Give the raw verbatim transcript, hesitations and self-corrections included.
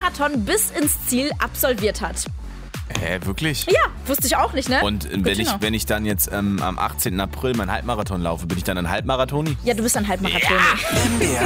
Marathon bis ins Ziel absolviert hat. Hä, wirklich? Ja, wusste ich auch nicht, ne? Und wenn ich, wenn ich dann jetzt ähm, am achtzehnten April meinen Halbmarathon laufe, bin ich dann ein Halbmarathoni? Ja, du bist ein Halbmarathoni. M D R